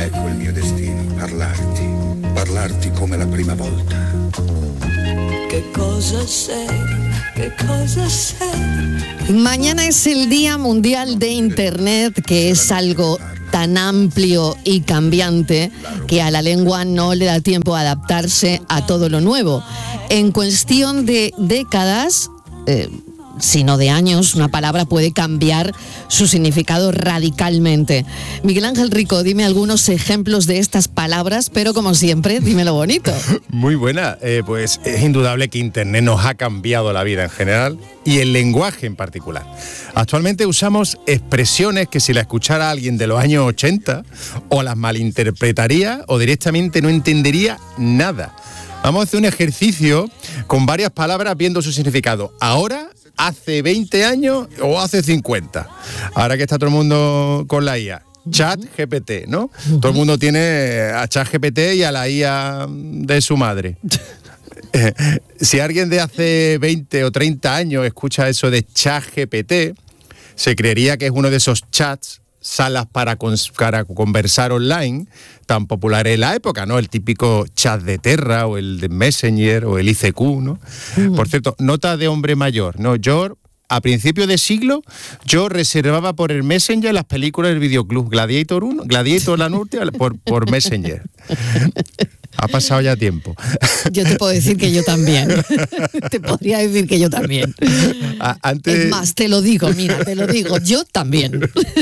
Ecco il mio destino, parlarti come la prima volta. ¿Qué cosa sei? ¿Qué cosa sei? Mañana es el Día Mundial de Internet, que es algo tan amplio y cambiante que a la lengua no le da tiempo a adaptarse a todo lo nuevo. En cuestión de décadas, sino de años, una palabra puede cambiar su significado radicalmente. Miguel Ángel Rico, dime algunos ejemplos de estas palabras, pero como siempre, dímelo bonito. Muy buena, pues es indudable que Internet nos ha cambiado la vida en general y el lenguaje en particular. Actualmente usamos expresiones que si la escuchara alguien de los años 80 o las malinterpretaría o directamente no entendería nada. Vamos a hacer un ejercicio con varias palabras viendo su significado. Ahora, hace 20 años o hace 50. Ahora que está todo el mundo con la IA. ChatGPT, ¿no? Todo el mundo tiene a ChatGPT y a la IA de su madre. Si alguien de hace 20 o 30 años escucha eso de ChatGPT, se creería que es uno de esos chats, salas para conversar online, tan populares en la época, ¿no? El típico chat de Terra o el de Messenger o el ICQ, ¿no? Por cierto, nota de hombre mayor, ¿no? Yo, a principios de siglo, yo reservaba por el Messenger las películas del videoclub Gladiator 1, Gladiator la Norte por Messenger. Ha pasado ya tiempo. Yo te puedo decir que yo también. Te podría decir que yo también. Antes... Es más, te lo digo, yo también.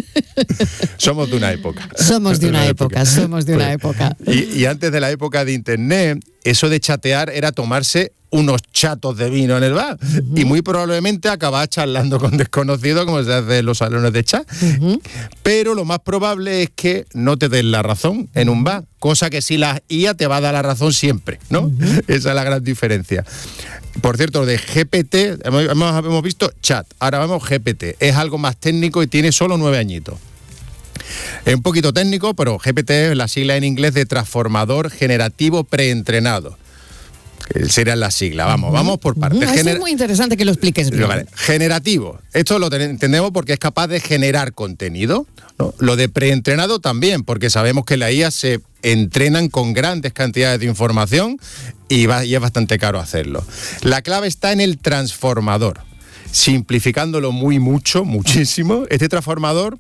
Somos de una época. Somos de una época. Y antes de la época de Internet, eso de chatear era tomarse unos chatos de vino en el bar y muy probablemente acabar charlando con desconocidos como se hace en los salones de chat. Pero lo más probable es que no te den la razón en un bar, cosa que si la IA te va a dar la razón siempre, ¿no? Esa es la gran diferencia. Por cierto, de GPT, hemos visto chat, ahora vamos GPT, es algo más técnico y tiene solo 9 añitos. Es un poquito técnico, pero GPT es la sigla en inglés de transformador generativo preentrenado. Serían las siglas, vamos por partes. Eso es muy interesante que lo expliques bien. Vale. Generativo, esto lo entendemos porque es capaz de generar contenido, ¿no? Lo de preentrenado también, porque sabemos que la IA se entrenan con grandes cantidades de información y es bastante caro hacerlo. La clave está en el transformador. Simplificándolo muchísimo, este transformador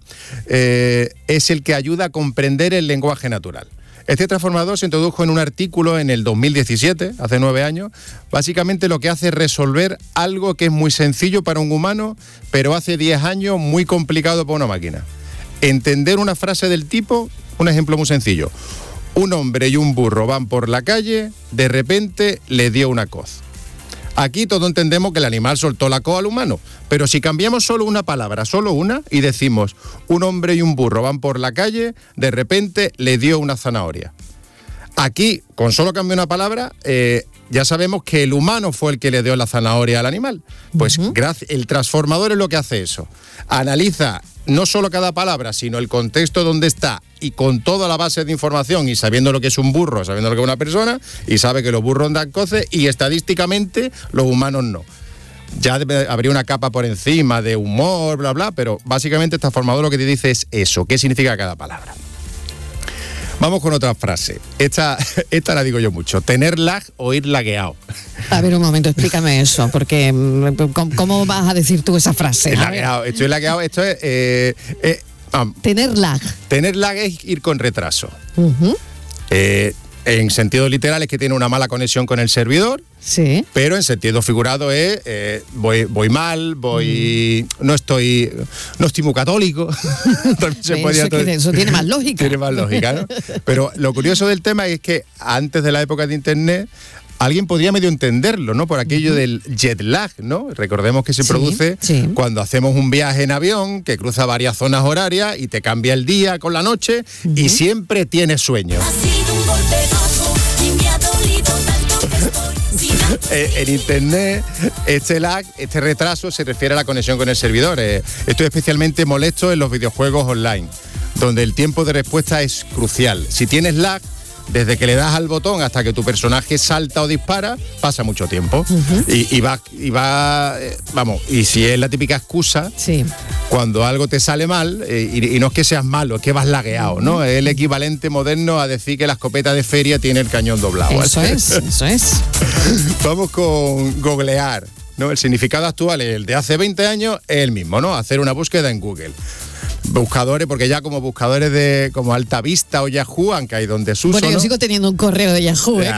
es el que ayuda a comprender el lenguaje natural. Este transformador se introdujo en un artículo en el 2017, hace 9 años. Básicamente lo que hace es resolver algo que es muy sencillo para un humano, pero hace 10 años muy complicado para una máquina. Entender una frase del tipo, un ejemplo muy sencillo. Un hombre y un burro van por la calle, de repente le dio una coz. Aquí todos entendemos que el animal soltó la coz al humano, pero si cambiamos solo una palabra, solo una, y decimos un hombre y un burro van por la calle, de repente le dio una zanahoria. Aquí, con solo cambiar una palabra, ya sabemos que el humano fue el que le dio la zanahoria al animal. Pues el transformador es lo que hace eso. Analiza no solo cada palabra, sino el contexto donde está y con toda la base de información y sabiendo lo que es un burro, sabiendo lo que es una persona, y sabe que los burros dan coces y estadísticamente los humanos no. Ya habría una capa por encima de humor, bla, bla, pero básicamente el transformador lo que te dice es eso, qué significa cada palabra. Vamos con otra frase. Esta la digo yo mucho. Tener lag o ir lagueado. A ver, un momento, explícame eso, porque ¿cómo vas a decir tú esa frase? Lagueado, estoy lagueado, esto es... Tener lag. Tener lag es ir con retraso. En sentido literal es que tiene una mala conexión con el servidor. Sí. Pero en sentido figurado es voy mal, no estoy muy católico. Eso tiene más lógica. Tiene más lógica, ¿no? Pero lo curioso del tema es que antes de la época de Internet alguien podría medio entenderlo, ¿no? Por aquello del jet lag, ¿no? Recordemos que se produce cuando hacemos un viaje en avión que cruza varias zonas horarias y te cambia el día con la noche y siempre tienes sueño. Ha sido un golpeazo y me ha dolido tanto que estoy En Internet, este lag, este retraso se refiere a la conexión con el servidor. Esto es especialmente molesto en los videojuegos online, donde el tiempo de respuesta es crucial. Si tienes lag, desde que le das al botón hasta que tu personaje salta o dispara, pasa mucho tiempo. Y si es la típica excusa, Sí. cuando algo te sale mal, y no es que seas malo, es que vas lagueado, ¿no? Es el equivalente moderno a decir que la escopeta de feria tiene el cañón doblado. Eso es. Vamos con googlear, ¿no? El significado actual es el de hace 20 años, es el mismo, ¿no? Hacer una búsqueda en Google. Buscadores, porque ya como buscadores de como Altavista o Yahoo, aunque hay donde se usa, Bueno, yo ¿no? sigo teniendo un correo de Yahoo, que